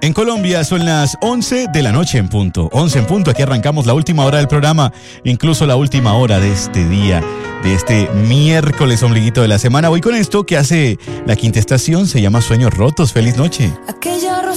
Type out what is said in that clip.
En Colombia son las 11 de la noche en punto. 11 en punto, aquí arrancamos la última hora del programa, incluso la última hora de este día, de este miércoles ombliguito de la semana. Voy con esto que hace la quinta estación, se llama Sueños Rotos. Feliz noche. Aquella